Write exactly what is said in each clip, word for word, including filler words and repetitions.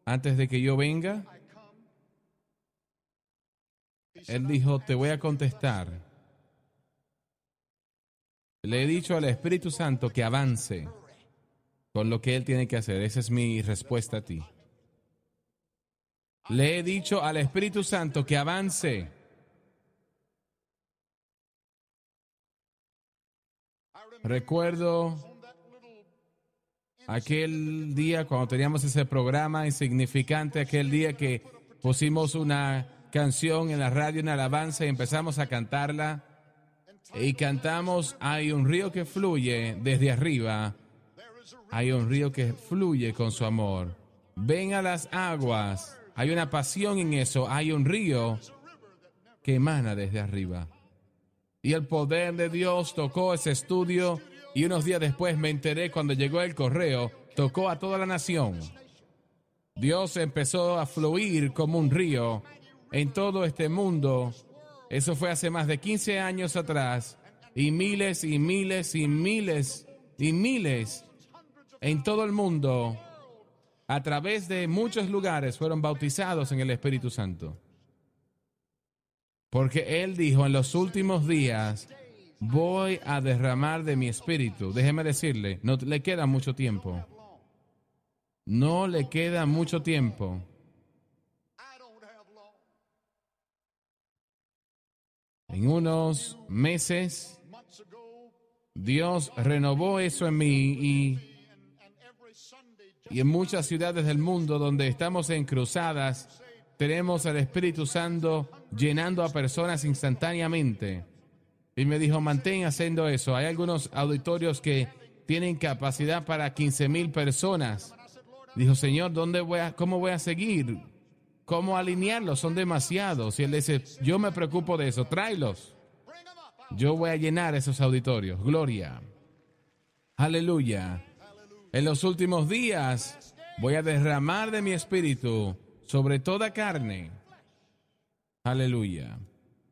antes de que yo venga, Él dijo, te voy a contestar. Le he dicho al Espíritu Santo que avance con lo que Él tiene que hacer. Esa es mi respuesta a ti. Le he dicho al Espíritu Santo que avance. Recuerdo aquel día cuando teníamos ese programa insignificante, aquel día que pusimos una canción en la radio en alabanza y empezamos a cantarla. Y cantamos, hay un río que fluye desde arriba. Hay un río que fluye con su amor. Ven a las aguas. Hay una pasión en eso. Hay un río que emana desde arriba. Y el poder de Dios tocó ese estudio. Y unos días después me enteré cuando llegó el correo. Tocó a toda la nación. Dios empezó a fluir como un río en todo este mundo. Eso fue hace más de quince años atrás. Y miles y miles y miles y miles en todo el mundo, a través de muchos lugares, fueron bautizados en el Espíritu Santo. Porque Él dijo, en los últimos días voy a derramar de mi espíritu. Déjeme decirle, no le queda mucho tiempo. No le queda mucho tiempo. En unos meses, Dios renovó eso en mí y, y en muchas ciudades del mundo donde estamos en cruzadas, tenemos al Espíritu Santo llenando a personas instantáneamente. Y me dijo, mantén haciendo eso. Hay algunos auditorios que tienen capacidad para quince mil personas. Dijo, Señor, ¿dónde voy a, ¿cómo voy a seguir? ¿Cómo alinearlos? Son demasiados. Y Él dice, yo me preocupo de eso, tráelos. Yo voy a llenar esos auditorios. Gloria. Aleluya. En los últimos días voy a derramar de mi espíritu sobre toda carne. Aleluya.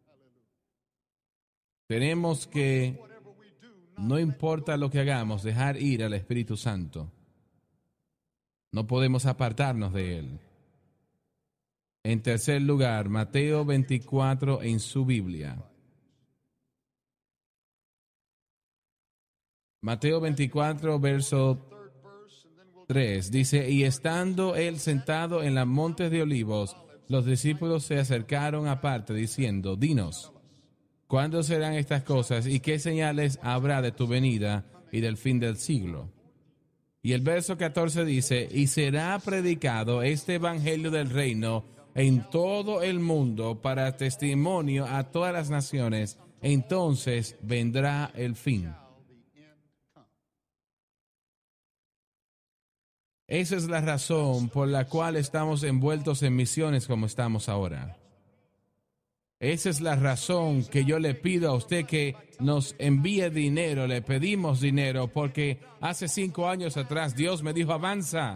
Tenemos que, no importa lo que hagamos, dejar ir al Espíritu Santo. No podemos apartarnos de Él. En tercer lugar, Mateo veinticuatro en su Biblia. Mateo veinticuatro, verso tres, dice, y estando Él sentado en los montes de Olivos, los discípulos se acercaron aparte, diciendo, dinos, ¿cuándo serán estas cosas y qué señales habrá de tu venida y del fin del siglo? Y el verso catorce dice, y será predicado este evangelio del reino en todo el mundo para testimonio a todas las naciones, entonces vendrá el fin. Esa es la razón por la cual estamos envueltos en misiones como estamos ahora. Esa es la razón que yo le pido a usted que nos envíe dinero, le pedimos dinero, porque hace cinco años atrás Dios me dijo, avanza.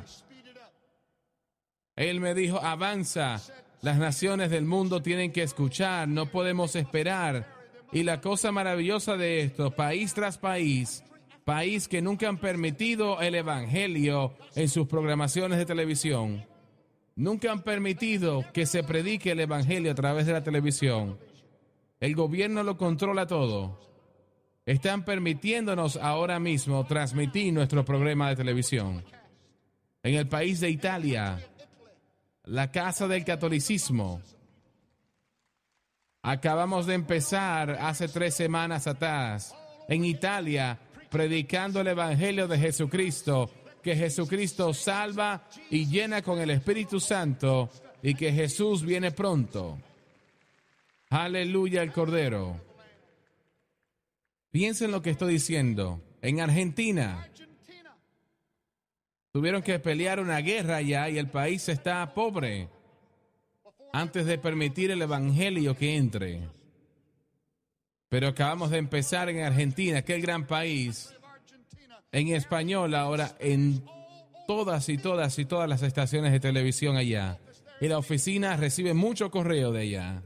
Él me dijo, avanza. Las naciones del mundo tienen que escuchar, no podemos esperar. Y la cosa maravillosa de esto, país tras país, país que nunca han permitido el evangelio en sus programaciones de televisión, nunca han permitido que se predique el evangelio a través de la televisión. El gobierno lo controla todo. Están permitiéndonos ahora mismo transmitir nuestro programa de televisión. En el país de Italia, la casa del catolicismo. Acabamos de empezar hace tres semanas atrás en Italia predicando el evangelio de Jesucristo, que Jesucristo salva y llena con el Espíritu Santo y que Jesús viene pronto. Aleluya el Cordero. Piensen lo que estoy diciendo. En Argentina tuvieron que pelear una guerra allá y el país está pobre antes de permitir el evangelio que entre. Pero acabamos de empezar en Argentina, aquel gran país, en español ahora, en todas y todas y todas las estaciones de televisión allá. Y la oficina recibe mucho correo de allá.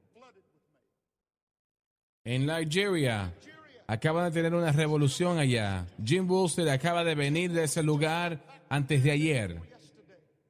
En Nigeria, acaban de tener una revolución allá. Jim Woolsey acaba de venir de ese lugar antes de ayer.